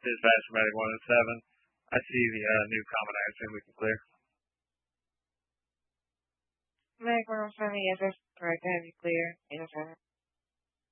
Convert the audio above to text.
Dispatch Medic 107. I see the new common action. We can clear. Medic 107, yes, that's correct. I have you clear. 807.